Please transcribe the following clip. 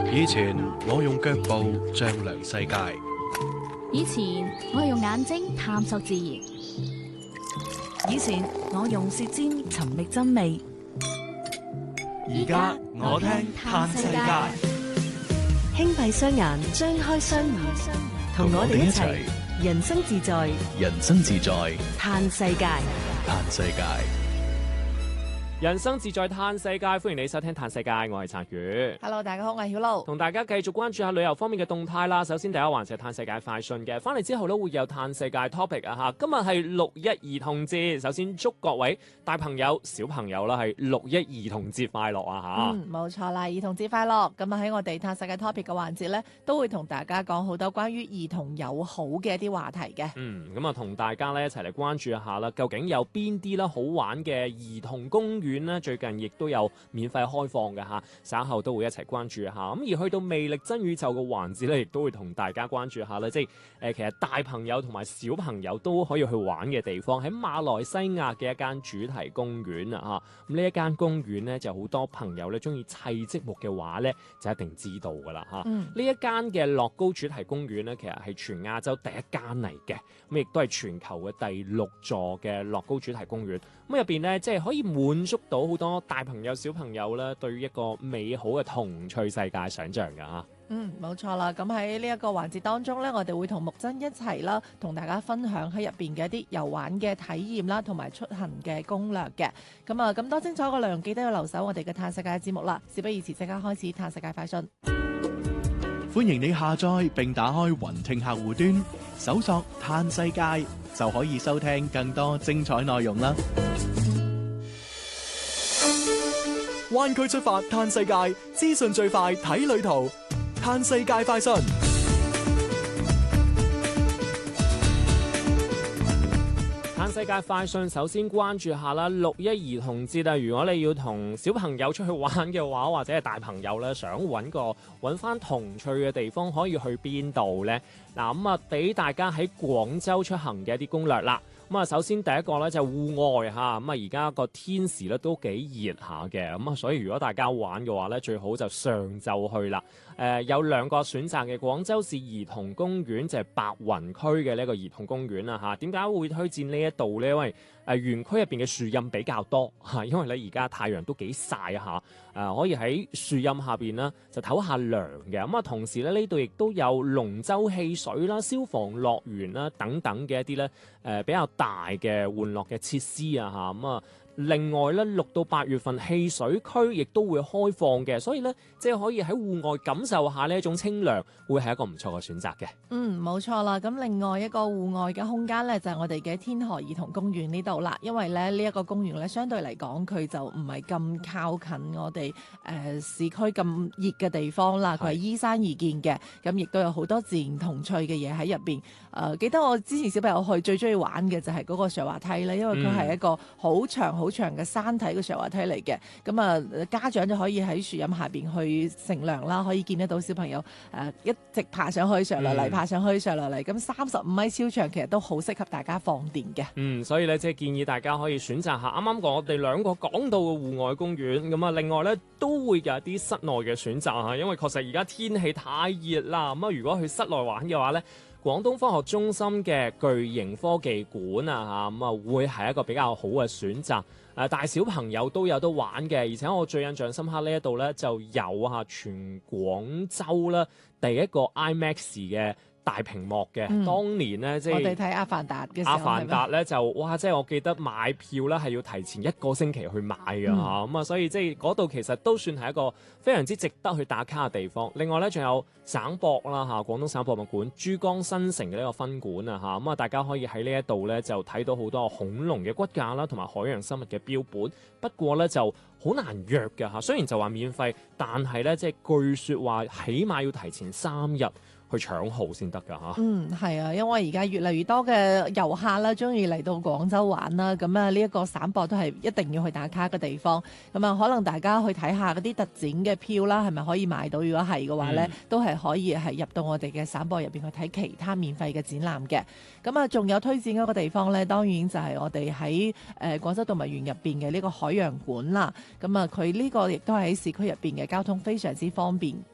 以前我用腳步丈量世界， 以前我係用眼睛探索自然， 以前我用舌尖尋覓真味， 而家我聽嘆世界。 輕閉雙眼，張開雙耳，同我哋一齊人生自在， 人生自在， 嘆世界。 嘆世界。 人生自在嘆世界，歡迎你收聽嘆世界，我係陳宇。 Hello， 大家好，我係曉露， 同大家繼續關注下旅遊方面嘅動態啦。首先第一環就係嘆世界快訊嘅，翻嚟之後咧會有嘆世界 topic 啊吓。今日係6·1兒童節，首先祝各位大朋友、小朋友啦係6·1兒童節快樂啊吓。 冇錯啦，兒童節快樂。咁啊喺我哋嘆世界 topic 嘅環節咧，都會同大家講好多關於兒童友好嘅一啲話題嘅。 咁啊同大家咧一齊嚟關注一下啦，究竟有邊啲啦好玩嘅兒童公園咧？最近亦都有免費開放嘅吓，稍後都會一齊關注一下。咁而去到魅力真宇宙嘅環節咧，亦都會同大家關注一下啦。即係其實大朋友同埋小朋友都可以去玩嘅地方，喺馬來西亞嘅一間主題公園啊吓。咁呢一間公園咧就好多朋友咧中意砌積木嘅話咧，就一定知道噶啦吓。呢一間嘅樂高主題公園咧，其實係全亞洲第一間嚟嘅，咁亦都係全球嘅第6座嘅樂高主題公園。咁入邊咧即係可以滿足到好多大朋友小朋友咧對於一個美好嘅童趣世界想像㗎嚇。 冇錯啦。咁喺呢一個環節當中咧，我哋會同木真一齊啦，同大家分享喺入邊嘅一啲遊玩嘅體驗啦，同埋出行嘅攻略嘅。咁多精彩嘅內容，記得要留守我哋嘅嘆世界節目啦。事不宜遲，即刻開始嘆世界快訊。 歡迎你下載並打開雲聽客戶端，搜索嘆世界就可以收聽更多精彩內容啦。灣區出發嘆世界，資訊最快睇旅途，嘆世界快訊。 嘆世界快訊，首先關注下啦，6·1兒童節啊！如果你要同小朋友出去玩嘅話，或者係大朋友咧，想揾翻童趣嘅地方，可以去邊度呢？嗱，咁啊，俾大家喺廣州出行嘅一啲攻略啦。咁啊，首先第一個咧就戶外嚇，咁啊而家個天時咧都幾熱下嘅，咁啊所以如果大家玩嘅話咧，最好就上晝去啦。有2個選擇嘅，廣州市兒童公園就係白雲區嘅呢個兒童公園啦嚇。點解會推薦呢一度咧？因為園區入邊嘅樹蔭比較多嚇，因為咧而家太陽都幾曬嚇，可以喺樹蔭下邊啦就唞下涼嘅。咁啊同時咧呢度亦都有龍舟汽水啦、消防樂園啦等等嘅一啲咧比較大嘅玩樂嘅設施啊嚇。咁啊另外咧6到8月份戲水區亦都會開放嘅，所以咧即係可以喺戶外感受下呢一種清涼，會係一個唔錯嘅選擇嘅。 冇錯啦。咁另外一個戶外嘅空間咧就係我哋嘅天河兒童公園呢度啦。因為咧呢一個公園咧相對嚟講佢就唔係咁靠近我哋市區咁熱嘅地方啦，佢係依山而建嘅，咁亦都有好多自然童趣嘅嘢喺入邊。記得我之前小朋友去最中意玩嘅就係嗰個瀡滑梯咧，因為佢係一個好長嘅山體嘅瀡滑梯嚟嘅。咁啊家長就可以喺樹蔭下邊去乘涼啦，可以見得到小朋友一直爬上去上落嚟，爬上去上落嚟，咁35米超長，其實都好適合大家放電嘅。 所以咧即係建議大家可以選擇下啱啱我哋2個講到嘅戶外公園。咁啊另外咧都會有一啲室內嘅選擇嚇，因為確實而家天氣太熱啦。咁啊如果去室內玩嘅話咧，廣東科學中心嘅巨型科技館啊嚇，咁啊會係一個比較好嘅選擇。大小朋友都有得玩嘅，而且我最印象深刻呢一度咧就有全廣州啦第一個 IMAX 嘅大屏幕嘅。當年咧即係我哋睇阿凡達嘅時候， 阿凡達咧就哇，即係我記得買票咧係要提前1個星期去買㗎嚇，咁啊所以即係嗰度其實都算係一個非常之值得去打卡嘅地方。另外咧仲有省博啦嚇，廣東省博物館珠江新城嘅呢個分館啊嚇，咁啊大家可以喺呢一度咧就睇到好多恐龍嘅骨架啦，同埋海洋生物嘅標本。不過咧就好難約㗎嚇，雖然就話免費，但係咧即係據說話起碼要提前3日去搶號先得㗎嚇。 係啊，因為而家越嚟越多嘅遊客啦，中意嚟到廣州玩啦，咁啊呢一個省博都係一定要去打卡嘅地方。咁啊，可能大家去睇下嗰啲特展嘅票啦，係咪可以買到？如果係嘅話咧，都係可以係入到我哋嘅省博入邊去睇其他免費嘅展覽嘅。咁啊，仲有推薦嗰個地方咧，當然就係我哋喺廣州動物園入邊嘅呢個海洋館啦。咁啊，佢呢個亦都係喺市區入邊嘅交通非常之方便。